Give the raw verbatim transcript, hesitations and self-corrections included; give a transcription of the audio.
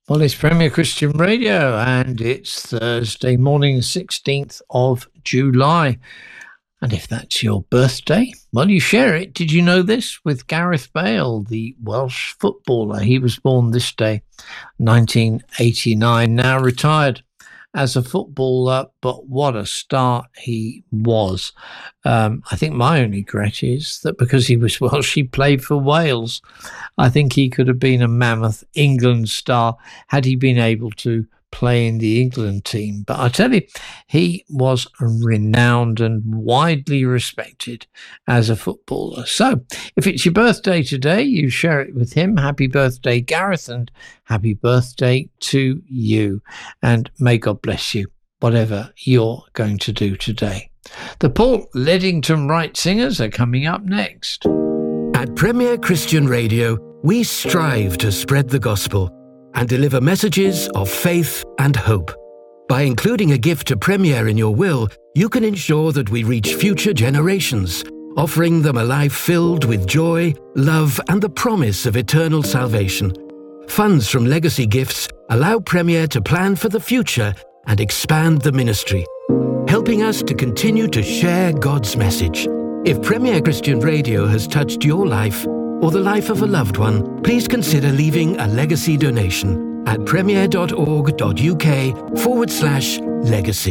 Well, it's Premier Christian Radio, and it's Thursday morning, sixteenth of July. And if that's your birthday, well, you share it. Did you know this? With Gareth Bale, the Welsh footballer. He was born this day, nineteen eighty-nine, now retired as a footballer, but what a start he was. Um, I think my only regret is that because he was Welsh, he played for Wales. I think he could have been a mammoth England star had he been able to play in the England team. But I tell you, he was renowned and widely respected as a footballer. So if it's your birthday today, you share it with him. Happy birthday, Gareth, and happy birthday to you. And may God bless you, whatever you're going to do today. The Paul Leddington Wright Singers are coming up next. At Premier Christian Radio, we strive to spread the gospel and deliver messages of faith and hope. By including a gift to Premier in your will, you can ensure that we reach future generations, offering them a life filled with joy, love, and the promise of eternal salvation. Funds from legacy gifts allow Premier to plan for the future and expand the ministry, helping us to continue to share God's message. If Premier Christian Radio has touched your life or the life of a loved one, please consider leaving a legacy donation at premier.org.uk forward slash legacy.